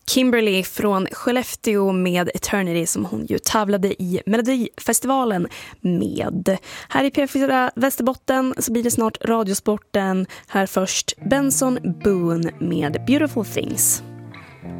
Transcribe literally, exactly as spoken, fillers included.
Kimberly från Skellefteå med Eternity som hon ju tävlade i Melodifestivalen med. Här i P fyra Västerbotten så blir det snart Radiosporten. Här först Benson Boone med Beautiful Things.